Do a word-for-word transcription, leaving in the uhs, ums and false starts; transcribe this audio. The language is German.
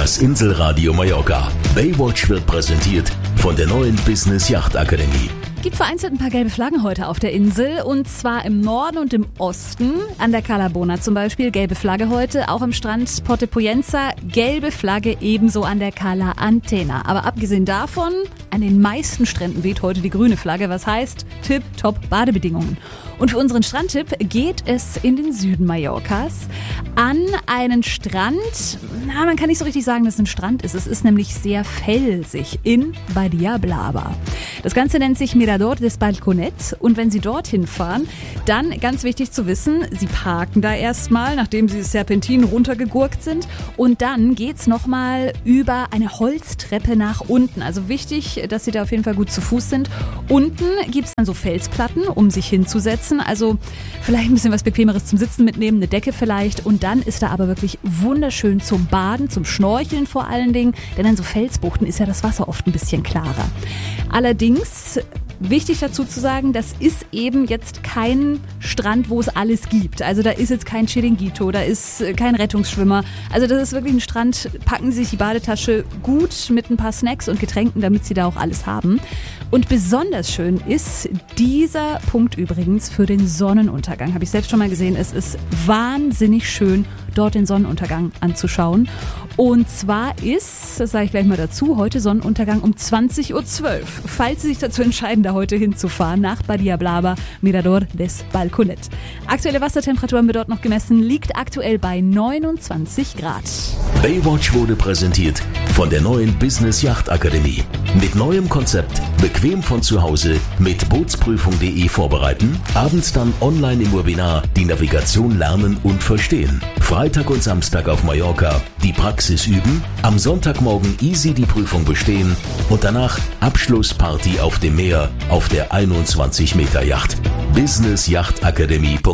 Das Inselradio Mallorca. Baywatch wird präsentiert von der neuen Business Yacht Akademie. Gibt vereinzelt ein paar gelbe Flaggen heute auf der Insel, und zwar im Norden und im Osten. An der Cala Bona zum Beispiel gelbe Flagge heute, auch am Strand Porto Poyenza gelbe Flagge, ebenso an der Cala Antena. Aber abgesehen davon, an den meisten Stränden weht heute die grüne Flagge, was heißt tipptopp Badebedingungen. Und für unseren Strandtipp geht es in den Süden Mallorcas an einen Strand. Na, man kann nicht so richtig sagen, dass es ein Strand ist. Es ist nämlich sehr felsig in Badia Blava. Das Ganze nennt sich Mirador des Balconet, und wenn Sie dorthin fahren, dann ganz wichtig zu wissen, Sie parken da erstmal, nachdem Sie Serpentin runtergegurkt sind, und dann geht's nochmal über eine Holztreppe nach unten. Also wichtig, dass Sie da auf jeden Fall gut zu Fuß sind. Unten gibt's dann so Felsplatten, um sich hinzusetzen. Also vielleicht ein bisschen was Bequemeres zum Sitzen mitnehmen, eine Decke vielleicht, und dann ist da aber wirklich wunderschön zum Baden, zum Schnorcheln vor allen Dingen, denn an so Felsbuchten ist ja das Wasser oft ein bisschen klarer. Allerdings wichtig dazu zu sagen, das ist eben jetzt kein Strand, wo es alles gibt. Also da ist jetzt kein Chiringuito, da ist kein Rettungsschwimmer. Also das ist wirklich ein Strand, packen Sie sich die Badetasche gut mit ein paar Snacks und Getränken, damit Sie da auch alles haben. Und besonders schön ist dieser Punkt übrigens für den Sonnenuntergang. Habe ich selbst schon mal gesehen. Es ist wahnsinnig schön, dort den Sonnenuntergang anzuschauen. Und zwar ist, das sage ich gleich mal dazu, heute Sonnenuntergang um zwanzig Uhr zwölf. Falls Sie sich dazu entscheiden, da heute hinzufahren, nach Badia Blava, Mirador des Balconet. Aktuelle Wassertemperatur haben wir dort noch gemessen, liegt aktuell bei neunundzwanzig Grad. Baywatch wurde präsentiert von der neuen Business Yacht Akademie. Mit neuem Konzept, bequem von zu Hause, mit Bootsprüfung punkt de vorbereiten, abends dann online im Webinar die Navigation lernen und verstehen. Freitag und Samstag auf Mallorca die Praxis üben, am Sonntagmorgen easy die Prüfung bestehen und danach Abschlussparty auf dem Meer auf der einundzwanzig Meter Yacht. business yacht akademie punkt de